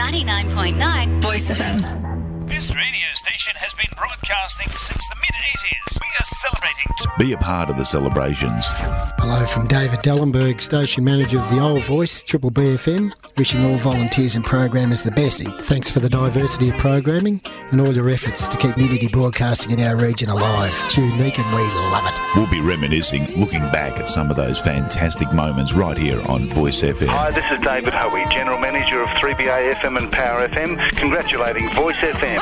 99.9 Voice FM. This radio station has been broadcasting since the mid-80s. We are celebrating. Be a part of the celebrations. Hello from David Dellenberg, station manager of the Old Voice, Triple BFM, wishing all volunteers and programmers the best. Thanks for the diversity of programming and all your efforts to keep community broadcasting in our region alive. It's unique and we love it. We'll be reminiscing, looking back at some of those fantastic moments right here on Voice FM. Hi, this is David Hoey, General Manager of 3BA FM and Power FM, congratulating Voice FM.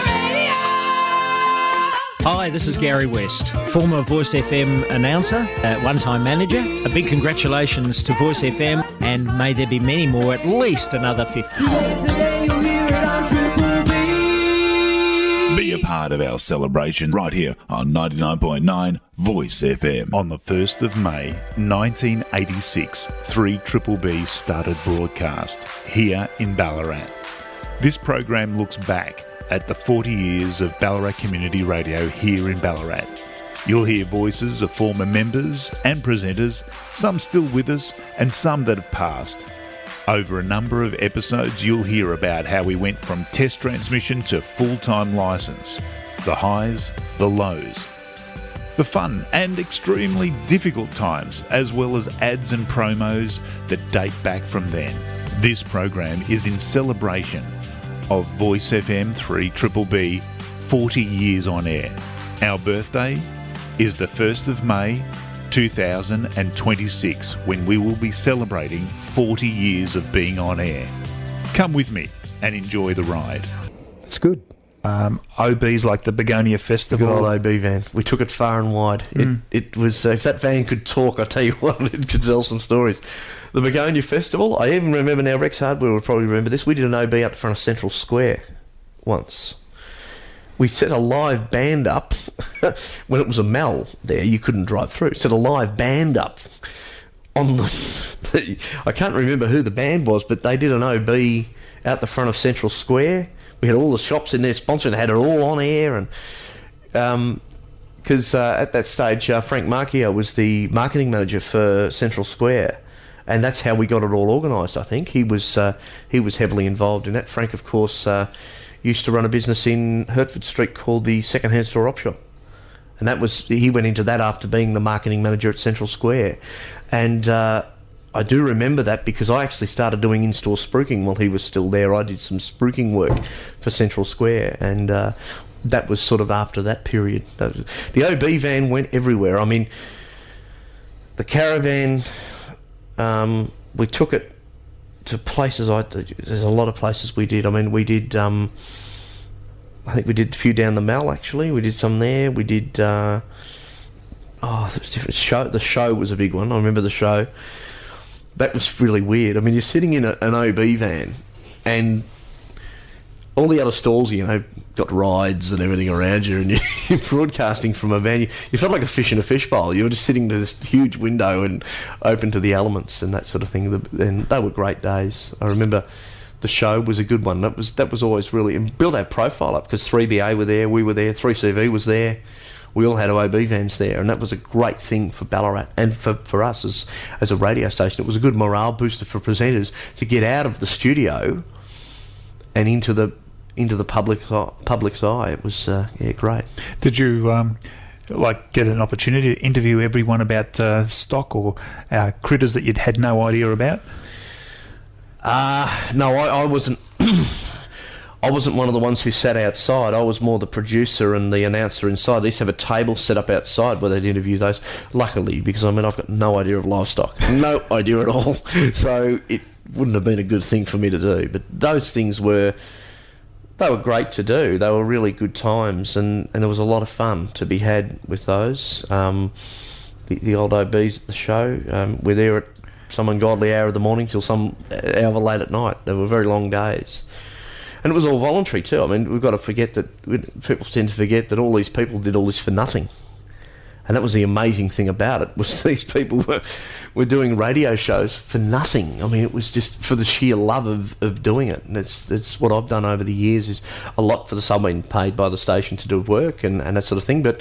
Hi, this is Gary West, former Voice FM announcer, one-time manager. A big congratulations to Voice FM, and may there be many more, at least another 50. Be a part of our celebration right here on 99.9 Voice FM. On the 1st of May 1986, 3BBB started broadcast here in Ballarat. This program looks back at the 40 years of Ballarat Community Radio here in Ballarat. You'll hear voices of former members and presenters, some still with us and some that have passed. Over a number of episodes, you'll hear about how we went from test transmission to full-time licence, the highs, the lows, the fun and extremely difficult times, as well as ads and promos that date back from then. This program is in celebration of Voice FM 3BBB 40 years on air. Our birthday is the 1st of May 2026, when we will be celebrating 40 years of being on air. Come with me and enjoy the ride. It's good. OB's like the Begonia Festival. Good old OB van. We took it far and wide. It was, if that van could talk, I tell you what, it could tell some stories. The Begonia Festival, I even remember now, Rex Hardware will probably remember this, we did an OB up the front of Central Square once. We set a live band up, when it was a mall there, you couldn't drive through, set a live band up on the, I can't remember who the band was, but they did an OB out the front of Central Square. We had all the shops in there sponsored, had it all on air, and because at that stage Frank Marchio was the marketing manager for Central Square, and that's how we got it all organised. I think he was heavily involved in that. Frank, of course, used to run a business in Hertford Street called the Second Hand Store Op Shop, and he went into that after being the marketing manager at Central Square, and I do remember that because I actually started doing in-store spruiking while he was still there. I did some spruiking work for Central Square, and that was sort of after that period. The OB van went everywhere. I mean, the caravan, we took it to places. There's a lot of places we did. I mean, we did, I think we did a few down the Mall, actually. We did some there. We did, there was different. The show was a big one. I remember the show. That was really weird. I mean, you're sitting in an OB van, and all the other stalls, got rides and everything around you, and you're broadcasting from a van. You felt like a fish in a fishbowl. You were just sitting to this huge window and open to the elements and that sort of thing. And they were great days. I remember the show was a good one. That was always really, and built our profile up because 3BA were there, we were there, 3CV was there. We all had OB vans there, and that was a great thing for Ballarat and for us as a radio station. It was a good morale booster for presenters to get out of the studio and into the public's eye. It was great. Did you get an opportunity to interview everyone about stock or critters that you'd had no idea about? No, I wasn't. I wasn't one of the ones who sat outside. I was more the producer and the announcer inside. They used to have a table set up outside where they'd interview those. Luckily, because I've got no idea of livestock. No idea at all. So it wouldn't have been a good thing for me to do. But those things were great to do. They were really good times, and there was a lot of fun to be had with those. The old OBs at the show, we're there at some ungodly hour of the morning till some hour late at night. They were very long days. And it was all voluntary too. I mean, we've got to forget that people tend to forget that all these people did all this for nothing. And that was the amazing thing about it, was these people were doing radio shows for nothing. I mean, it was just for the sheer love of doing it. And it's what I've done over the years, is a lot for the sub, been paid by the station to do work and that sort of thing. But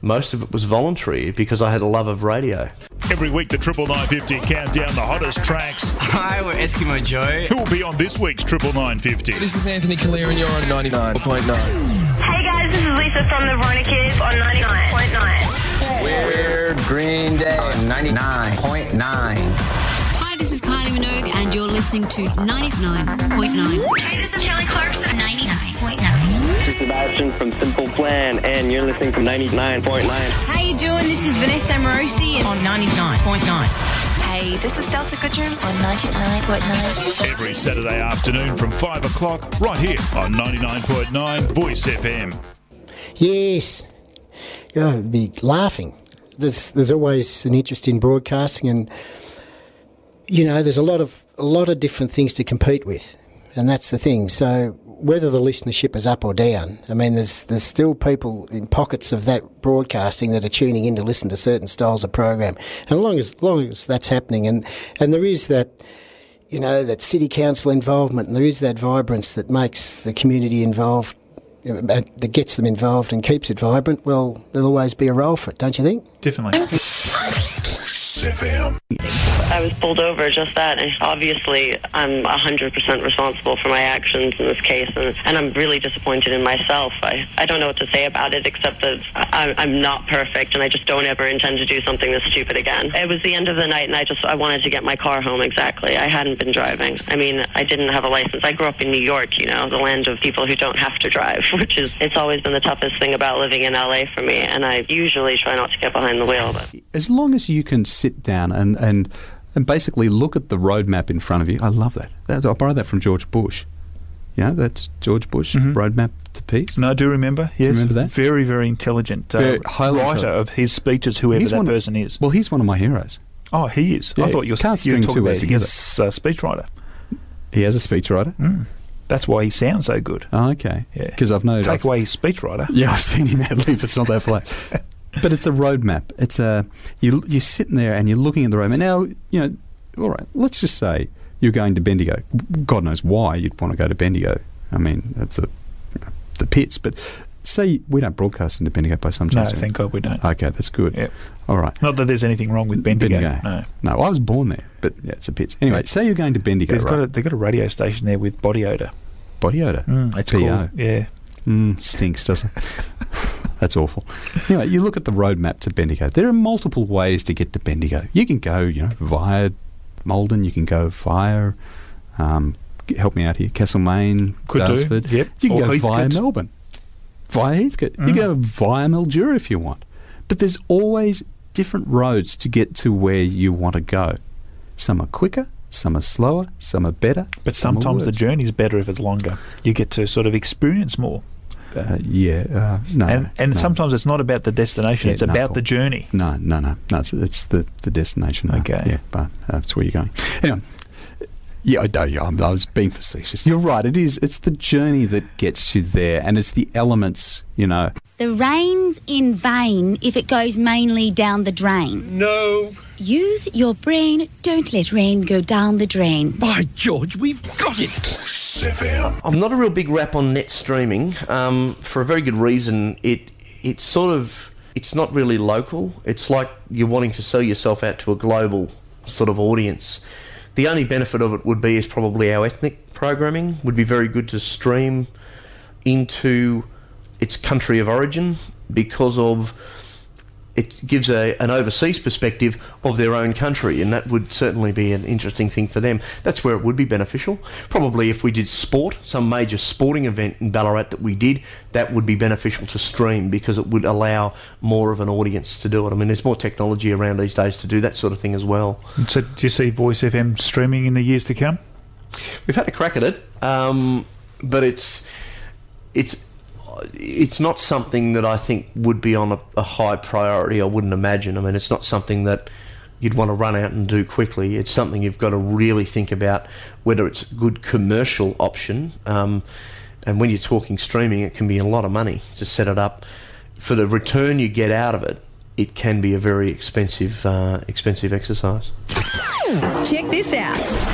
most of it was voluntary because I had a love of radio. Every week, the Triple 950 count down the hottest tracks. Hi, we're Eskimo Joe. Who will be on this week's Triple 950? This is Anthony Calera and you're on 99.9. Hey guys, this is Lisa from the Verona Kids on 99.9. We're Green Day on 99.9. Hi, this is Kylie Minogue and you're listening to 99.9. Hey, this is Kelly Clarkson, 99.9. This is Sebastian from Simple Plan and you're listening to 99.9. How you doing? This is Vanessa Morosi on 99.9. Hey, this is Delta Goodrum on 99.9. Every Saturday afternoon from 5 o'clock, right here on 99.9 Voice FM. Yes. I'd be laughing. There's always an interest in broadcasting, and there's a lot of different things to compete with, and that's the thing. So whether the listenership is up or down, I mean, there's still people in pockets of that broadcasting that are tuning in to listen to certain styles of program, and as long as that's happening, and there is that, that city council involvement, and there is that vibrance that makes the community involved, that gets them involved and keeps it vibrant. Well, there'll always be a role for it, don't you think? Definitely. FM. I was pulled over, just that, and obviously I'm 100% responsible for my actions in this case, and I'm really disappointed in myself. I don't know what to say about it except that I'm not perfect, and I just don't ever intend to do something this stupid again. It was the end of the night, and I wanted to get my car home. Exactly. I hadn't been driving. I mean, I didn't have a license. I grew up in New York, the land of people who don't have to drive, it's always been the toughest thing about living in LA for me, and I usually try not to get behind the wheel. But as long as you can sit down and basically look at the roadmap in front of you. I love that. I borrowed that from George Bush. That's George Bush, Roadmap to Peace. No, I do remember. Yes. Remember that? Very, very intelligent writer of his speeches, whoever that person is. Well, he's one of my heroes. Oh, he is? Yeah, I thought you were talking about his speechwriter. He has a speechwriter? Mm. That's why he sounds so good. Oh, okay. Yeah. Because I've noticed. Take away his speechwriter. Yeah, I've seen him ad-lib. It's not that flat. But it's a roadmap. It's you're sitting there and you're looking at the roadmap. Now, all right, let's just say you're going to Bendigo. God knows why you'd want to go to Bendigo. I mean, that's the pits. But say we don't broadcast into Bendigo by some chance. No, thank God we don't. Okay, that's good. Yep. All right. Not that there's anything wrong with Bendigo. No, I was born there, but yeah, it's a pits. Anyway, say you're going to Bendigo, they've got a radio station there with body odour. Body odour? It's called, yeah. Stinks, doesn't it? That's awful. Anyway, you look at the roadmap to Bendigo. There are multiple ways to get to Bendigo. You can go, via Malden. You can go via, help me out here, Castlemaine, Darsford. Yep. You can go via Melbourne, via Heathcote. You can go via Mildura if you want. But there's always different roads to get to where you want to go. Some are quicker, some are slower, some are better. But sometimes the journey's better if it's longer. You get to sort of experience more. No. And sometimes it's not about the destination; it's about the journey. No. It's the destination. Okay. Yeah, but that's where you're going. Anyway, I was being facetious. You're right. It is. It's the journey that gets you there, and it's the elements. The rain's in vain if it goes mainly down the drain. No. Use your brain. Don't let rain go down the drain. By George, we've got it. FM. I'm not a real big rap on net streaming for a very good reason. It's not really local. It's like you're wanting to sell yourself out to a global sort of audience. The only benefit of it would be is probably our ethnic programming would be very good to stream into its country of origin because of it gives an overseas perspective of their own country, and that would certainly be an interesting thing for them. That's where it would be beneficial. Probably if we did sport, some major sporting event in Ballarat that we did, that would be beneficial to stream because it would allow more of an audience to do it. I mean, there's more technology around these days to do that sort of thing as well. So do you see Voice FM streaming in the years to come? We've had a crack at it, but it's not something that I think would be on a high priority, I wouldn't imagine. I mean, it's not something that you'd want to run out and do quickly. It's something you've got to really think about whether it's a good commercial option. And when you're talking streaming, it can be a lot of money to set it up. For the return you get out of it, it can be a very expensive exercise. Check this out.